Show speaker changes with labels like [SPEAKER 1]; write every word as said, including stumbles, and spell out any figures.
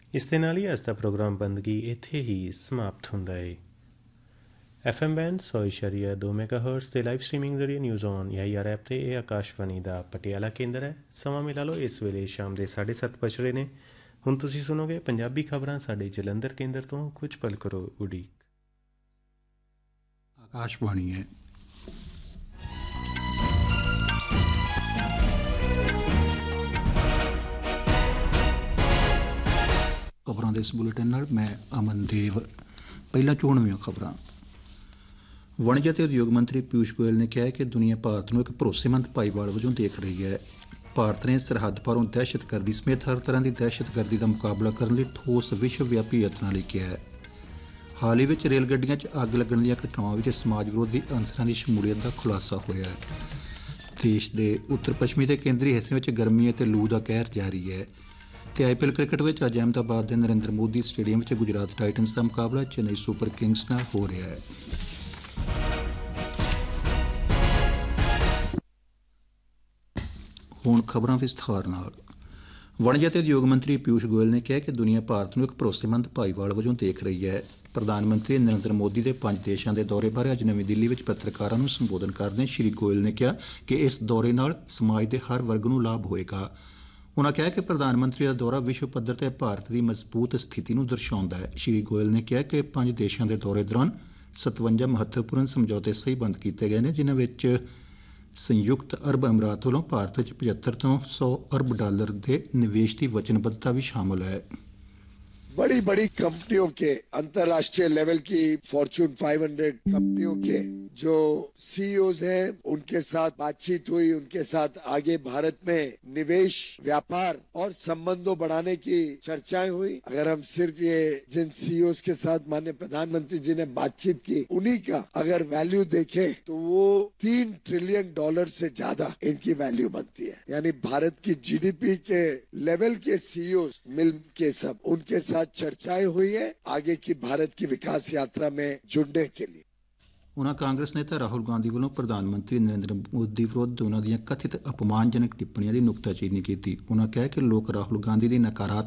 [SPEAKER 1] ਇਸ ਦੇ ਨਾਲ ਹੀ ਅੱਜ ਦਾ ਪ੍ਰੋਗਰਾਮ ਬੰਦਗੀ ਇੱਥੇ ਹੀ ਸਮਾਪਤ ਹੁੰਦਾ ਹੈ। ਐਫ ਐਮ ਬੈਂਡ ਸੌ ਇਸ਼ਾਰੀਆ ਦੋ ਮੈਗਾ ਹਰਟਸ ਤੇ ਲਾਈਵ ਸਟ੍ਰੀਮਿੰਗ ਜ਼ਰੀਏ ਨਿਊਜ਼ ਔਨ ਜਾਂ ਆਰ ਐਪ ਤੇ ਇਹ ਆਕਾਸ਼ਵਾਣੀ ਦਾ ਪਟਿਆਲਾ ਕੇਂਦਰ ਹੈ। ਸਮਾਂ ਮਿਲਾ ਲਓ ਇਸ ਵੇਲੇ ਸ਼ਾਮ ਦੇ ਸਾਢੇ ਸੱਤ ਵੱਜ ਰਹੇ ਨੇ। ਹੁਣ ਤੁਸੀਂ ਸੁਣੋਗੇ ਪੰਜਾਬੀ ਖਬਰਾਂ ਸਾਡੇ ਜਲੰਧਰ ਕੇਂਦਰ ਤੋਂ। ਕੁਝ ਪਲ ਕਰੋ ਉਡੀਕ।
[SPEAKER 2] ਆਕਾਸ਼ਵਾਣੀ ਹੈ। ਖਬਰਾਂ ਦੇ ਇਸ ਬੁਲੇਟਿਨ ਨਾਲ ਮੈਂ ਅਮਨਦੇਵ। ਪਹਿਲਾਂ ਚੋਣਵੀਆਂ ਖਬਰਾਂ। ਵਣਜ ਅਤੇ ਉਦਯੋਗ ਮੰਤਰੀ ਪਿਊਸ਼ ਗੋਇਲ ਨੇ ਕਿਹਾ ਕਿ ਦੁਨੀਆ ਭਾਰਤ ਨੂੰ ਇੱਕ ਭਰੋਸੇਮੰਦ ਭਾਈਵਾਲ ਵਜੋਂ ਦੇਖ ਰਹੀ ਹੈ। ਭਾਰਤ ਨੇ ਸਰਹੱਦ ਪਾਰੋਂ ਦਹਿਸ਼ਤਗਰਦੀ ਸਮੇਤ ਹਰ ਤਰ੍ਹਾਂ ਦੀ ਦਹਿਸ਼ਤਗਰਦੀ ਦਾ ਮੁਕਾਬਲਾ ਕਰਨ ਲਈ ਠੋਸ ਵਿਸ਼ਵ ਵਿਆਪੀ ਯਤਨਾਂ ਲਈ ਕਿਹਾ ਹੈ। ਹਾਲ ਹੀ ਵਿੱਚ ਰੇਲ ਗੱਡੀਆਂ 'ਚ ਅੱਗ ਲੱਗਣ ਦੀਆਂ ਘਟਨਾਵਾਂ ਵਿੱਚ ਸਮਾਜ ਵਿਰੋਧੀ ਅਨਸਰਾਂ ਦੀ ਸ਼ਮੂਲੀਅਤ ਦਾ ਖੁਲਾਸਾ ਹੋਇਆ ਹੈ। ਦੇਸ਼ ਦੇ ਉੱਤਰ ਪੱਛਮੀ ਤੇ ਕੇਂਦਰੀ ਹਿੱਸੇ ਵਿੱਚ ਗਰਮੀ ਅਤੇ ਲੂ ਦਾ ਕਹਿਰ ਜਾਰੀ ਹੈ ਤੇ ਆਈ ਪੀ ਐਲ ਕ੍ਰਿਕਟ ਵਿੱਚ ਅੱਜ ਅਹਿਮਦਾਬਾਦ ਦੇ ਨਰਿੰਦਰ ਮੋਦੀ ਸਟੇਡੀਅਮ ਵਿੱਚ ਗੁਜਰਾਤ ਟਾਈਟਨਸ ਦਾ ਮੁਕਾਬਲਾ ਚੇਨਈ ਸੁਪਰ ਕਿੰਗਸ ਨਾਲ ਹੋ ਰਿਹਾ ਹੈ। ਹੁਣ ਖਬਰਾਂ ਵਿਸਥਾਰ ਨਾਲ। ਵਣਜ ਅਤੇ ਉਦਯੋਗ ਮੰਤਰੀ ਪਿਊਸ਼ ਗੋਇਲ ਨੇ ਕਿਹਾ ਕਿ ਦੁਨੀਆ ਭਾਰਤ ਨੂੰ ਇੱਕ ਭਰੋਸੇਮੰਦ ਭਾਈਵਾਲ ਵਜੋਂ ਦੇਖ ਰਹੀ ਹੈ। ਪ੍ਰਧਾਨ ਮੰਤਰੀ ਨਰਿੰਦਰ ਮੋਦੀ ਦੇ ਪੰਜ ਦੇਸ਼ਾਂ ਦੇ ਦੌਰੇ ਬਾਰੇ ਅੱਜ ਨਵੀਂ ਦਿੱਲੀ ਵਿੱਚ ਪੱਤਰਕਾਰਾਂ ਨੂੰ ਸੰਬੋਧਨ ਕਰਦਿਆਂ ਸ਼੍ਰੀ ਗੋਇਲ ਨੇ ਕਿਹਾ ਕਿ ਇਸ ਦੌਰੇ ਨਾਲ ਸਮਾਜ ਦੇ ਹਰ ਵਰਗ ਨੂੰ ਲਾਭ ਹੋਏਗਾ। ਉਨ੍ਹਾਂ ਕਿਹਾ ਕਿ ਪ੍ਰਧਾਨ ਮੰਤਰੀ ਦਾ ਦੌਰਾ ਵਿਸ਼ਵ ਪੱਧਰ ਤੇ ਭਾਰਤ ਦੀ ਮਜ਼ਬੂਤ ਸਥਿਤੀ ਨੂੰ ਦਰਸਾਉਂਦਾ ਹੈ। ਸ਼੍ਰੀ ਗੋਇਲ ਨੇ ਕਿਹਾ ਕਿ ਪੰਜ ਦੇਸ਼ਾਂ ਦੇ ਦੌਰੇ ਦੌਰਾਨ ਸਤਵੰਜਾ ਮਹੱਤਵਪੂਰਨ ਸਮਝੌਤੇ ਸਹੀਬੰਦ ਕੀਤੇ ਗਏ ਨੇ, ਜਿਨ੍ਹਾਂ ਵਿੱਚ ਸੰਯੁਕਤ ਅਰਬ ਅਮੀਰਾਤ ਵੱਲੋਂ ਭਾਰਤ ਵਿੱਚ ਪਝੱਤਰ ਤੋਂ ਸੌ ਅਰਬ ਡਾਲਰ ਦੇ निवेश की वचनबद्धता भी शामिल है।
[SPEAKER 3] बड़ी बड़ी कंपनियों के अंतर्राष्ट्रीय लेवल की फॉर्च्यून पाँच सौ कंपनियों के जो सीईओज हैं उनके साथ बातचीत हुई। उनके साथ आगे भारत में निवेश, व्यापार और संबंधों बढ़ाने की चर्चाएं हुई। अगर हम सिर्फ ये जिन सीईओज के साथ माननीय प्रधानमंत्री जी ने बातचीत की उन्हीं का अगर वैल्यू देखें तो वो तीन ट्रिलियन डॉलर से ज्यादा इनकी वैल्यू बनती है। यानी भारत की जीडीपी के लेवल के सीईओज मिल के सब उनके साथ चर्चाएं हुई है आगे की भारत की विकास यात्रा में जुड़ने के लिए।
[SPEAKER 2] ਉਨ੍ਹਾਂ ਕਾਂਗਰਸ ਨੇਤਾ ਰਾਹੁਲ ਗਾਂਧੀ ਵੱਲੋਂ ਪ੍ਰਧਾਨ ਮੰਤਰੀ ਨਰਿੰਦਰ ਮੋਦੀ ਵਿਰੁੱਧ ਉਨ੍ਹਾਂ ਦੀਆਂ ਕਥਿਤ ਅਪਮਾਨਜਨਕ ਟਿੱਪਣੀਆਂ ਦੀ ਨੁਕਤਾਚੀਨੀ ਕੀਤੀ। ਉਨ੍ਹਾਂ ਕਿਹਾ ਕਿ ਲੋਕ ਰਾਹੁਲ ਗਾਂਧੀ ਦੀ ਨਕਾਰਾਤਮਕ